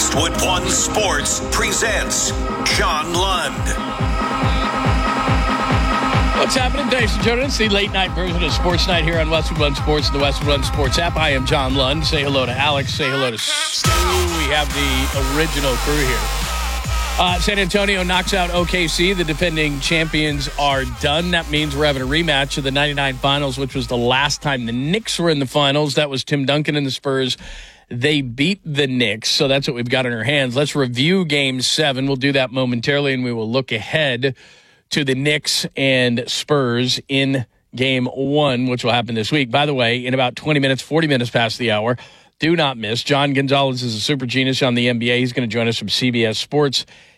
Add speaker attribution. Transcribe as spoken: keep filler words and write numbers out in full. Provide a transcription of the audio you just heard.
Speaker 1: Westwood One Sports presents John Lund.
Speaker 2: What's happening? Thanks for joining us. The late night version of Sports Night here on Westwood One Sports and the Westwood One Sports app. I am John Lund. Say hello to Alex. Say hello to Stu. We have the original crew here. Uh, San Antonio knocks out O K C. The defending champions are done. That means we're having a rematch of the ninety-nine finals, which was the last time the Knicks were in the finals. That was Tim Duncan and the Spurs. They beat the Knicks, so that's what we've got in our hands. Let's review Game seven. We'll do that momentarily, and we will look ahead to the Knicks and Spurs in Game one, which will happen this week. By the way, in about twenty minutes, forty minutes past the hour, do not miss. John Gonzalez is a super genius on the N B A. He's going to join us from C B S Sports